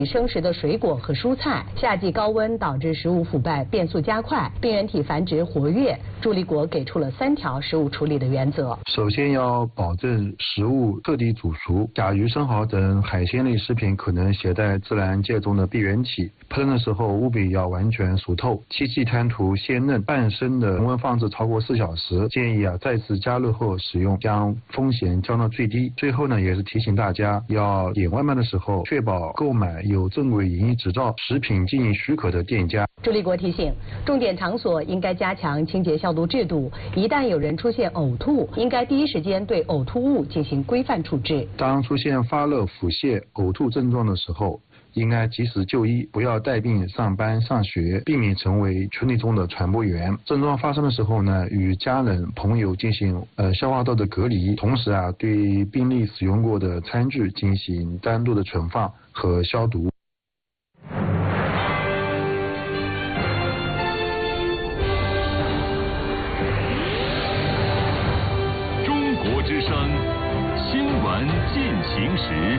生食的水果和蔬菜，夏季高温导致食物腐败变速加快，病原体繁殖活跃。朱立国给出了3条食物处理的原则。 首先要保证食物彻底煮熟，甲鱼、生蚝等海鲜类食品可能携带自然界中的病原体，烹饪的时候务必要完全熟透，七夕滩涂鲜嫩，半生的恒温放置超过4小时，建议再次加热后使用，将风险降到最低。最后呢，也是提醒大家要点外卖的时候，确保购买有正规营业执照、食品经营许可的店家。 朱立国提醒，重点场所应该加强清洁消毒制度，一旦有人出现呕吐，应该第一时间对呕吐物进行规范处置。 当出现发热、腹泻、呕吐症状的时候，应该及时就医，不要带病上班上学，避免成为群体中的传播源。症状发生的时候呢，与家人朋友进行消化道的隔离，同时对病例使用过的餐具进行单独的存放和消毒。 中国之声新闻进行时。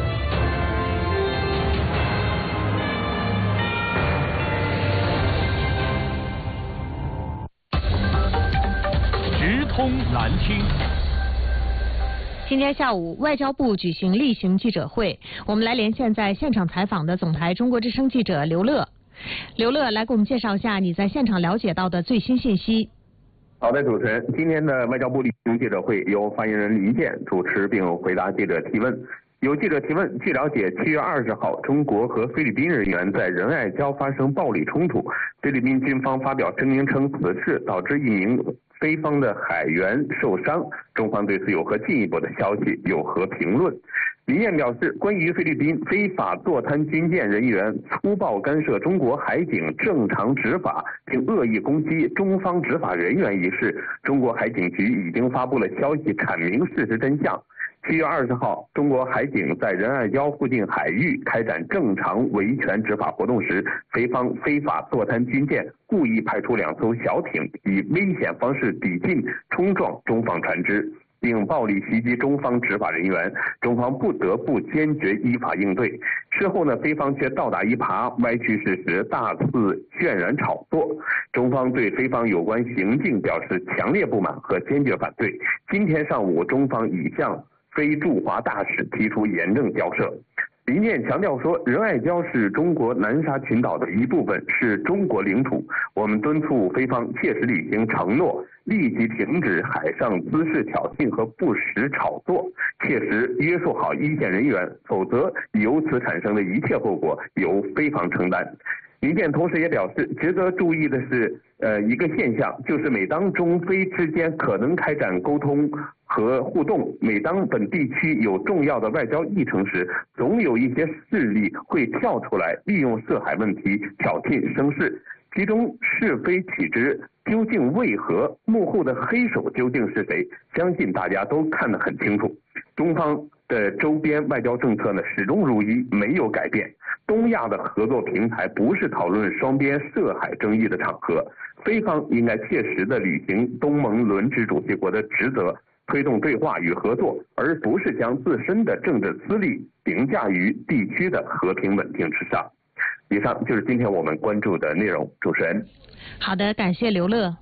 直通蓝厅。 今天下午，外交部举行例行记者会，我们来连线在现场采访的总台中国之声记者刘乐。刘乐，来给我们介绍一下你在现场了解到的最新信息。 好的，主持人，今天的外交部例行记者会由发言人林健主持并回答记者提问。有记者提问，据了解，7月20号，中国和菲律宾人员在仁爱礁发生暴力冲突，菲律宾军方发表声明称此事导致1名菲方的海员受伤，中方对此有何进一步的消息，有何评论？林健表示，关于菲律宾非法坐滩军舰人员粗暴干涉中国海警正常执法，并恶意攻击中方执法人员一事，中国海警局已经发布了消息阐明事实真相。7月20号，中国海警在仁爱礁附近海域开展正常维权执法活动时，菲方非法坐滩军舰故意派出2艘小艇，以危险方式抵近冲撞中方船只，并暴力袭击中方执法人员，中方不得不坚决依法应对。事后呢，菲方却倒打一耙，歪曲事实，大肆渲染炒作。中方对菲方有关行径表示强烈不满和坚决反对。今天上午，中方已向非驻华大使提出严正交涉。林健强调说，仁爱礁是中国南沙群岛的一部分，是中国领土。我们敦促菲方切实履行承诺，立即停止海上滋事挑衅和不实炒作，切实约束好一线人员，否则由此产生的一切后果由菲方承担。林健同时也表示，值得注意的是，一个现象，就是每当中菲之间可能开展沟通和互动，每当本地区有重要的外交议程时，总有一些势力会跳出来，利用涉海问题挑衅生事。其中是非曲直究竟为何？幕后的黑手究竟是谁？相信大家都看得很清楚。中方的周边外交政策呢，始终如一，没有改变。东亚的合作平台不是讨论双边涉海争议的场合，菲方应该切实地履行东盟轮值主席国的职责，推动对话与合作，而不是将自身的政治私利凌驾于地区的和平稳定之上。以上就是今天我们关注的内容。主持人， 好的，感谢刘乐。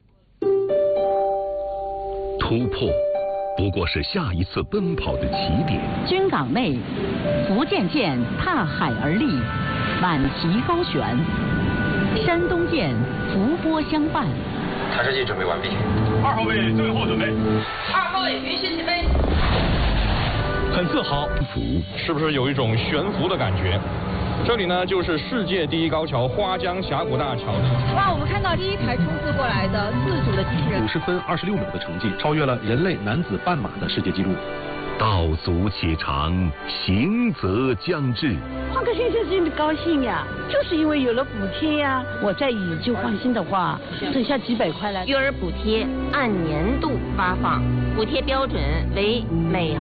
突破不过是下一次奔跑的起点。 军港内，福建舰踏海而立，挽旗高悬；山东舰伏波相伴。 探视机准备完毕。 2号位最后准备。 2号位允许起飞。 很自豪，是不是有一种悬浮的感觉？这里呢，就是世界第一高桥花江峡谷大桥。 哇，我们看到第一台冲刺过来的自主的机器人 ，50分26秒的成绩，超越了人类男子半马的世界纪录。 道阻且长，行则将至。 换个先生心里高兴呀，就是因为有了补贴呀。我再以旧换新的话，省下几百块来。 育儿补贴按年度发放，补贴标准为每